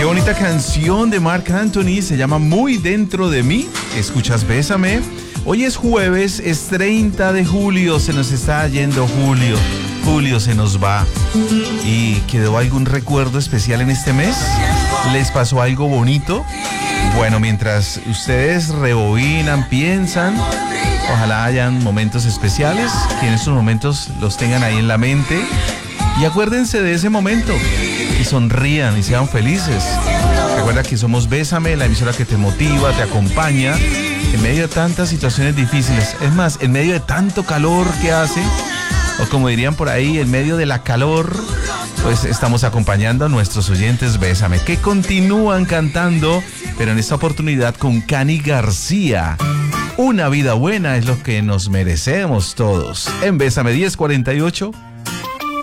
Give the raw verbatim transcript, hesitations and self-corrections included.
bonita canción de Marc Anthony, se llama Muy Dentro de Mí. Escuchas Bésame. Hoy es jueves, es treinta de julio, se nos está yendo julio. Julio se nos va. ¿Y quedó algún recuerdo especial en este mes? ¿Les pasó algo bonito? Bueno, mientras ustedes rebobinan, piensan, ojalá hayan momentos especiales, que en estos momentos los tengan ahí en la mente. Y acuérdense de ese momento y sonrían y sean felices. Recuerda que somos Bésame, la emisora que te motiva, te acompaña en medio de tantas situaciones difíciles. Es más, en medio de tanto calor que hace, o como dirían por ahí, en medio de la calor, pues estamos acompañando a nuestros oyentes Bésame, que continúan cantando, pero en esta oportunidad con Cani García. Una vida buena es lo que nos merecemos todos. En Bésame diez cuarenta y ocho.